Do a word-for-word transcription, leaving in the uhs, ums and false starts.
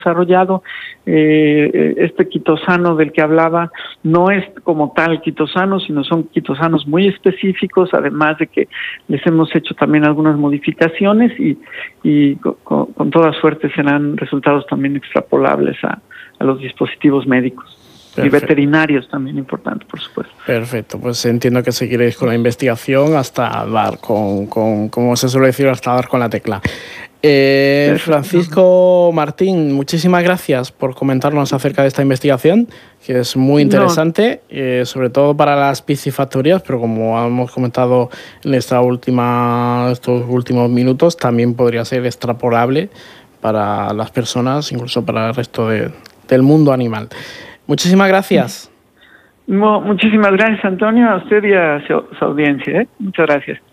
desarrollado. Eh, este quitosano del que hablaba no es como tal quitosano, sino son quitosanos muy específicos, además de que les hemos hecho también algunas modificaciones y, y con, con toda suerte serán resultados también extrapolables a, a los dispositivos médicos. Perfecto. Y veterinarios también, importante, por supuesto. Perfecto, pues entiendo que seguiréis con la investigación hasta dar con, con como se suele decir, hasta dar con la tecla. Eh, Francisco Martín, muchísimas gracias por comentarnos acerca de esta investigación, que es muy interesante, no. eh, sobre todo para las piscifactorías, pero como hemos comentado en esta última, estos últimos minutos, también podría ser extrapolable para las personas, incluso para el resto de, del mundo animal. Muchísimas gracias. No, muchísimas gracias, Antonio, a usted y a su, su audiencia. ¿eh? Muchas gracias.